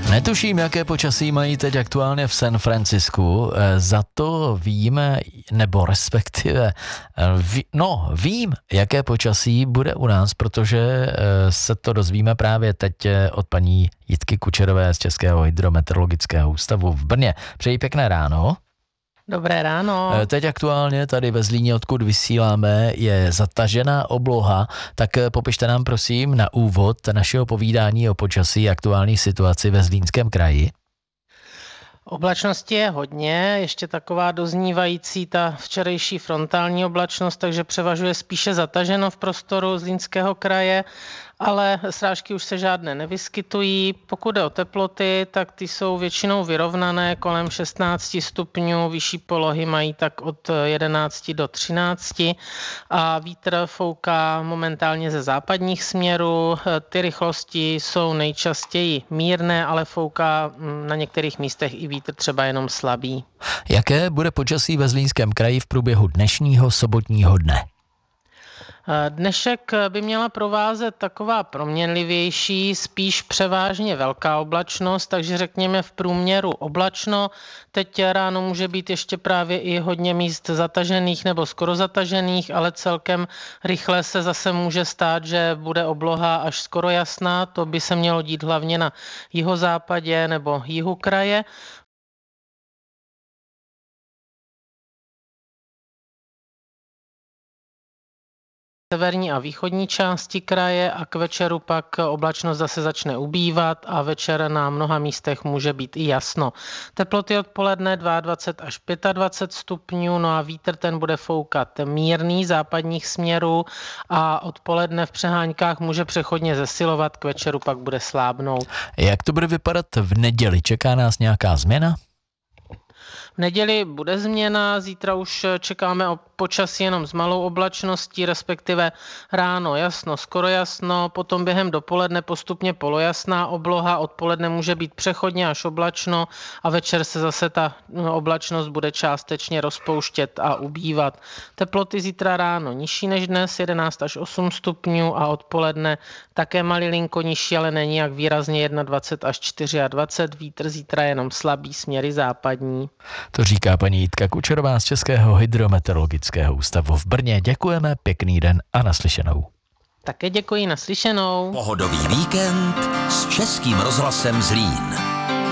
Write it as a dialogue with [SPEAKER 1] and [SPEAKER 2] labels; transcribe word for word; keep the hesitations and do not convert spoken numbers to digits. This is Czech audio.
[SPEAKER 1] Netuším, jaké počasí mají teď aktuálně v San Francisku, za to víme, nebo respektive, ví, no vím, jaké počasí bude u nás, protože se to dozvíme právě teď od paní Jitky Kučerové z Českého hydrometeorologického ústavu v Brně. Přeji pěkné ráno.
[SPEAKER 2] Dobré ráno.
[SPEAKER 1] Teď aktuálně tady ve Zlíně, odkud vysíláme, je zatažená obloha, tak popište nám prosím na úvod našeho povídání o počasí aktuální situaci ve Zlínském kraji.
[SPEAKER 2] Oblačnosti je hodně, ještě taková doznívající ta včerejší frontální oblačnost, takže převažuje spíše zataženo v prostoru Zlínského kraje, ale srážky už se žádné nevyskytují. Pokud jde o teploty, tak ty jsou většinou vyrovnané kolem šestnáct stupňů, vyšší polohy mají tak od jedenáct do třinácti a vítr fouká momentálně ze západních směrů. Ty rychlosti jsou nejčastěji mírné, ale fouká na některých místech i vítr třeba jenom slabý.
[SPEAKER 1] Jaké bude počasí ve Zlínském kraji v průběhu dnešního sobotního dne?
[SPEAKER 2] Dnešek by měla provázet taková proměnlivější, spíš převážně velká oblačnost, takže řekněme v průměru oblačno. Teď ráno může být ještě právě i hodně míst zatažených nebo skoro zatažených, ale celkem rychle se zase může stát, že bude obloha až skoro jasná. To by se mělo dít hlavně na jihozápadě nebo jihu kraje. Severní a východní části kraje a k večeru pak oblačnost zase začne ubývat a večer na mnoha místech může být i jasno. Teploty odpoledne dvacet dva až dvacet pět stupňů, no a vítr ten bude foukat mírný západních směrů a odpoledne v přeháňkách může přechodně zesilovat, k večeru pak bude slábnout.
[SPEAKER 1] Jak to bude vypadat v neděli? Čeká nás nějaká změna?
[SPEAKER 2] V neděli bude změna, zítra už čekáme o počasí jenom s malou oblačností, respektive ráno jasno, skoro jasno, potom během dopoledne postupně polojasná obloha, odpoledne může být přechodně až oblačno a večer se zase ta oblačnost bude částečně rozpouštět a ubývat. Teploty zítra ráno nižší než dnes, jedenáct až osm stupňů a odpoledne také malilinko nižší, ale není jak výrazně dvacet jedna až dvacet čtyři, vítr zítra jenom slabý, směry západní.
[SPEAKER 1] To říká paní Jitka Kučerová z Českého hydrometeorologického ústavu v Brně. Děkujeme, pěkný den a naslyšenou.
[SPEAKER 2] Také děkuji, naslyšenou.
[SPEAKER 3] Pohodový víkend s Českým rozhlasem Zlín.